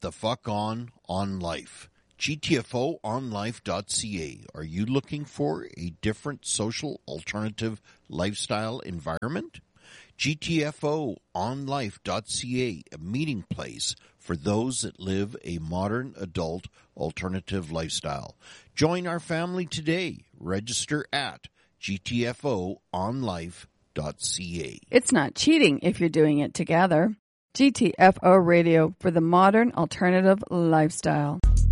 the fuck on life. GTFOonlife.ca. Are you looking for a different social alternative lifestyle environment? GTFOonlife.ca, a meeting place for those that live a modern adult alternative lifestyle. Join our family today. Register at GTFOonlife.ca. It's not cheating if you're doing it together. GTFO Radio for the modern alternative lifestyle.